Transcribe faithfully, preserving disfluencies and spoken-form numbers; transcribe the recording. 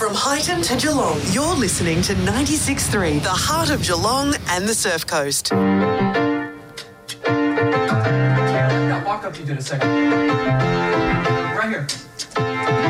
From Highton to Geelong, you're listening to ninety-six point three, the heart of Geelong and the Surf Coast. Now, walk up, you did a second. Right here.